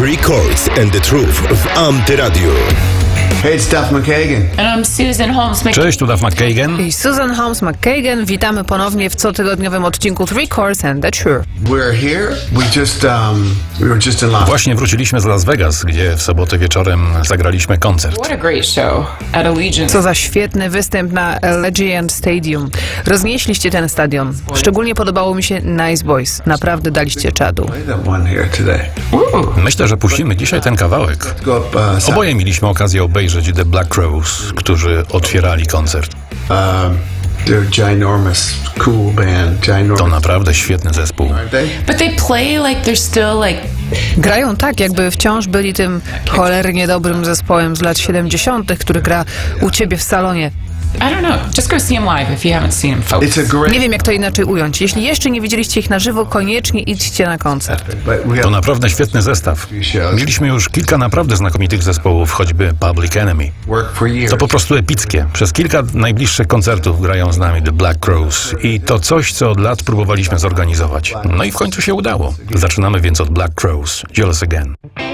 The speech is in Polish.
Three Chords and the Truth w Antyradiu. Hey, it's Duff McKagan. And I'm Susan Holmes McKagan. Cześć, tu Duff McKagan. I Susan Holmes McKagan. Witamy ponownie w cotygodniowym odcinku Three Chords and the Truth. We're here. We were just in Las Vegas. Właśnie wróciliśmy z Las Vegas, gdzie w sobotę wieczorem zagraliśmy koncert. What a great show at Allegiant. Co za świetny występ na Allegiant Stadium. Roznieśliście ten stadion. Szczególnie podobało mi się Nice Boys. Naprawdę daliście czadu. Play that one here today. Myślę, że puścimy dzisiaj ten kawałek. Go up. Oboje mieliśmy okazję obejrzeć The Black Crowes, którzy otwierali koncert. They're ginormous, cool band. Ginormous. To naprawdę świetny zespół. Aren't they? But they play like they're still like. Grają tak, jakby wciąż byli tym cholernie dobrym zespołem z lat 70., który gra u ciebie w salonie. I don't know. Just go see them live if you haven't seen them, folks. It's a great. Nie wiem, jak to inaczej ująć. Jeśli jeszcze nie widzieliście ich na żywo, koniecznie idźcie na koncert. But we To have naprawdę świetny zestaw. Mieliśmy już kilka naprawdę znakomitych zespołów, choćby Public Enemy. worked for years. To po prostu epickie. Przez kilka najbliższych koncertów grają z nami The Black Crowes i to coś, co od lat próbowaliśmy zorganizować. No i w końcu się udało. Zaczynamy więc od Black Crowes. Jealous Again.